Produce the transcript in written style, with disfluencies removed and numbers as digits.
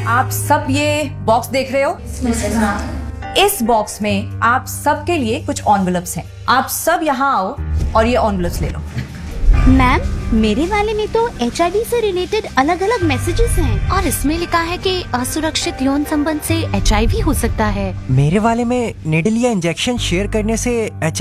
आप सब ये बॉक्स देख रहे हो? इस बॉक्स में आप सबके लिए कुछ एनवेलप्स हैं। आप सब यहाँ आओ और ये एनवेलप्स ले लो। मैम, मेरे वाले में तो HIV से रिलेटेड अलग अलग मैसेजेस हैं और इसमें लिखा है कि असुरक्षित यौन संबंध से HIV हो सकता है। मेरे वाले में निडल या इंजेक्शन शेयर करने से